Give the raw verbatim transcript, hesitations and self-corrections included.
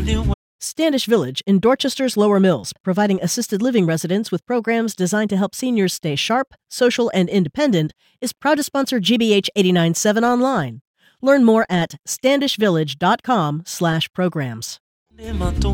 Standish Village in Dorchester's Lower Mills, providing assisted living residents with programs designed to help seniors stay sharp, social, and independent, is proud to sponsor G B H eighty-nine point seven online. Learn more at standish village dot com slash programs.